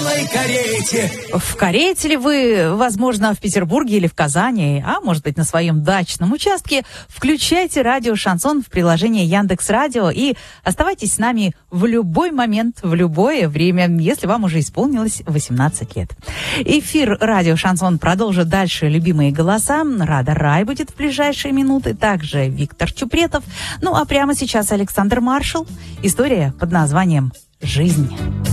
белой карете. В карете ли вы, возможно, в Петербурге или в Казани, а может быть на своем дачном участке, включайте радио «Шансон» в приложении Яндекс.Радио и оставайтесь с нами в любой момент, в любое время, если вам уже исполнилось 18 лет. Эфир радио «Шансон» продолжит дальше любимые голоса. Рада Рай будет в ближайшие минуты, также Виктор Чупретов. Ну а прямо сейчас Александр Маршал. История под названием «Жизнь».